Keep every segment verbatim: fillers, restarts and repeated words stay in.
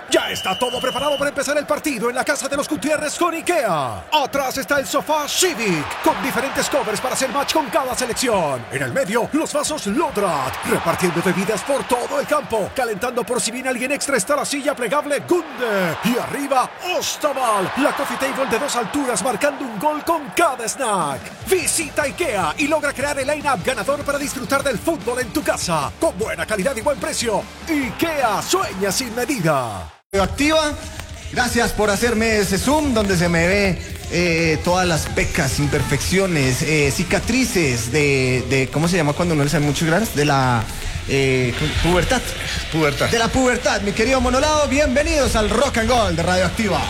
Ya está todo preparado para empezar el partido en la casa de los Gutiérrez con IKEA. Atrás está el sofá Civic, con diferentes covers para hacer match con cada selección. En el medio, los vasos Lodrat, repartiendo bebidas por todo el campo. Calentando por si viene alguien extra está la silla plegable Gunde. Y arriba, Ostaval, la coffee table de dos alturas marcando un gol con cada snack. Visita IKEA y logra crear el line-up ganador para disfrutar del fútbol en tu casa. Con buena calidad y buen precio. IKEA, sueña sin medida. Activa, gracias por hacerme ese zoom donde se me ve eh, todas las pecas, imperfecciones, eh, cicatrices de, de, ¿cómo se llama cuando no le salen muchos granos? De la eh, pubertad. Pubertad. De la pubertad, mi querido Monolado, bienvenidos al Rock and Gold de Radioactiva.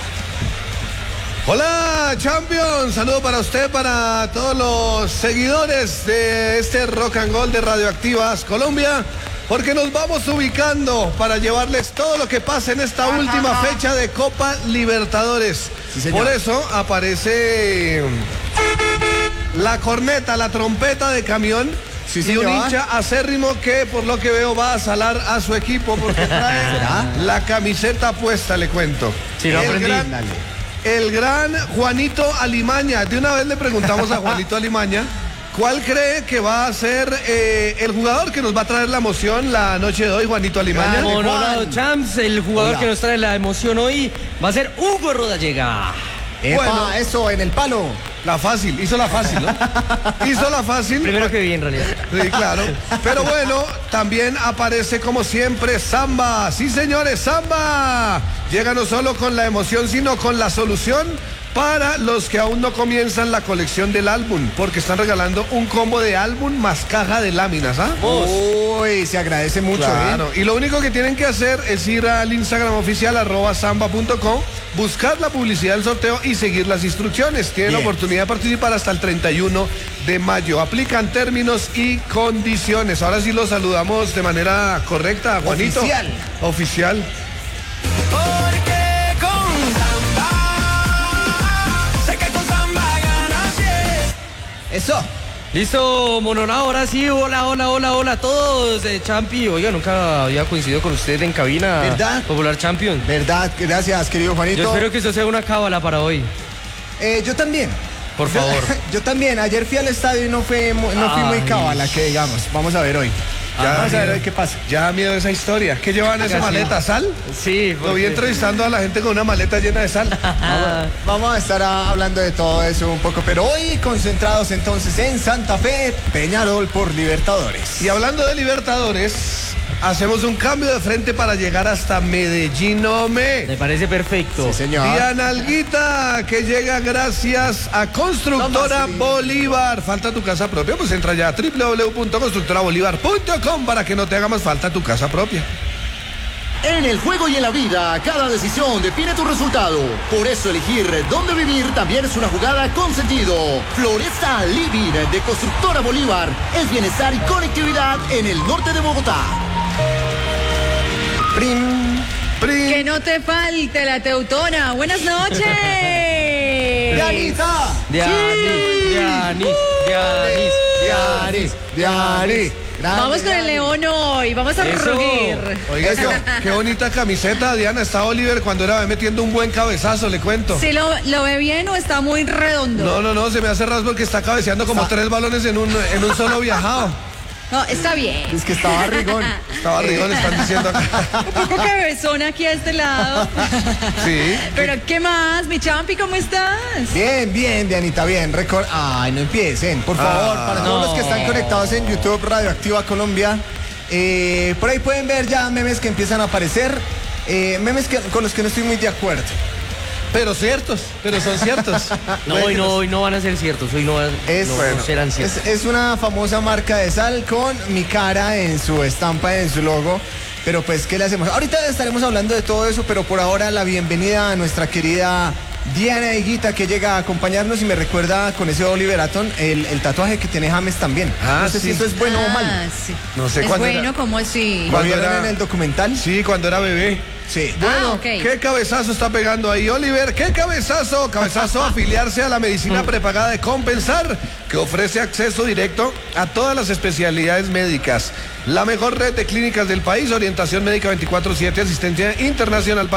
Hola, Champions, saludo para usted, para todos los seguidores de este Rock and Gold de Radioactivas Colombia. Porque nos vamos ubicando para llevarles todo lo que pasa en esta última fecha de Copa Libertadores. Sí, por eso aparece la corneta, la trompeta de camión. Sí, y un hincha acérrimo que por lo que veo va a salar a su equipo porque trae la camiseta puesta, le cuento. Sí, lo el, aprendí. gran, el gran Juanito Alimaña. De una vez le preguntamos a Juanito Alimaña ¿cuál cree que va a ser eh, el jugador que nos va a traer la emoción la noche de hoy, Juanito Alimaña? Monolado Champs, el jugador Hola. que nos trae la emoción hoy va a ser Hugo Rodallega. Epa, bueno, eso, en el palo. La fácil, hizo la fácil, ¿no? Hizo la fácil. Primero que vi, en realidad. Sí, claro. Pero bueno, también aparece como siempre Samba. Sí, señores, Samba. Llega no solo con la emoción, sino con la solución para los que aún no comienzan la colección del álbum, porque están regalando un combo de álbum más caja de láminas, ¿ah? Uy, se agradece mucho, claro. ¿eh? Y lo único que tienen que hacer es ir al Instagram oficial, arroba samba punto com, buscar la publicidad del sorteo y seguir las instrucciones. Tienen Bien. la oportunidad de participar hasta el treinta y uno de mayo. Aplican términos y condiciones. Ahora sí los saludamos de manera correcta, Juanito. Oficial. Oficial. Eso. Listo, Monolado, ahora sí, hola, hola, hola, hola a todos, eh, Champi. Oiga, nunca había coincidido con usted en cabina. ¿Verdad? Popular Champion. Verdad, gracias, querido Juanito. Yo espero que eso sea una cábala para hoy. Eh, yo también. Por favor. Yo, yo también, ayer fui al estadio y no fui, no fui muy cábala, que digamos. Vamos a ver hoy. Ya, vamos a ver hoy qué pasa. Ya da miedo esa historia. ¿Qué llevan esa maleta? ¿Sal? Sí. Lo vi entrevistando a la gente con una maleta llena de sal. vamos, vamos a estar a, hablando de todo eso un poco, pero hoy concentrados entonces en Santa Fe, Peñarol por Libertadores. Y hablando de Libertadores, hacemos un cambio de frente para llegar hasta Medellín, ¿me? Me parece perfecto. Sí, señor. Diana Alguita, que llega gracias a Constructora no Bolívar. ¿Falta tu casa propia? Pues entra ya a doble u doble u doble u punto constructora bolívar punto com para que no te haga más falta tu casa propia. En el juego y en la vida, cada decisión define tu resultado. Por eso elegir dónde vivir también es una jugada con sentido. Floresta Living de Constructora Bolívar es bienestar y conectividad en el norte de Bogotá. Prim, prim. Que no te falte la teutona. Buenas noches. Dianita. Dianis, Dianis, Dianis, Dianis, Dianis. Vamos con el león hoy, vamos a rugir. Oiga, qué, qué bonita camiseta, Diana. Está Oliver cuando era metiendo un buen cabezazo, le cuento. ¿Sí lo, lo ve bien o está muy redondo? No, no, no, se me hace rasgo porque está cabeceando como Sa tres balones en un, en un solo viajado. No, está bien. Es que estaba rigón. Estaba rigón, están diciendo acá. Un poco cabezón aquí a este lado. Sí. Pero, ¿qué más? Mi Champi, ¿cómo estás? Bien, bien, Dianita, bien. Record... Ay, no empiecen, por favor. Ah, para todos no. los que están conectados en YouTube, Radioactiva Colombia, eh, por ahí pueden ver ya memes que empiezan a aparecer. Eh, memes que, con los que no estoy muy de acuerdo. Pero ciertos, pero son ciertos. No, hoy no, hoy no van a ser ciertos, hoy no, van, es, no, bueno, no serán ciertos. Es, es una famosa marca de sal con mi cara en su estampa, en su logo. Pero pues, ¿qué le hacemos? Ahorita estaremos hablando de todo eso, pero por ahora la bienvenida a nuestra querida Diana Higuita, que llega a acompañarnos y me recuerda con ese Oliver Atom el, el tatuaje que tiene James también. Ah, no sé sí. si eso es bueno ah, o malo. Sí. No sé es cuándo bueno, era. ¿cómo así? ¿Cuándo era... era en el documental? Sí, cuando era bebé. Sí. Bueno, ah, okay. ¿Qué cabezazo está pegando ahí, Oliver? ¿Qué cabezazo? Cabezazo afiliarse a la medicina prepagada de Compensar, que ofrece acceso directo a todas las especialidades médicas. La mejor red de clínicas del país, orientación médica veinticuatro siete, asistencia internacional.